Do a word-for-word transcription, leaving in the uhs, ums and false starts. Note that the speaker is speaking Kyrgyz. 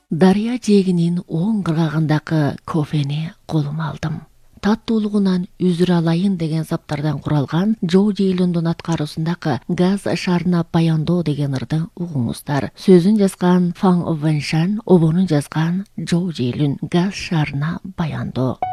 Дарья жээгинин оң кыргагындагы кофени колума алдым. Таттуулугунан үзүр алайын деген саптардан куралган Джо Джейлундун аткаруусундагы газ шарына баяндоо деген ырды угуңуздар. Сөзүн жазган Фан Вэншан, обонун жазган Джо Джейлун. Газ шарына баяндоо.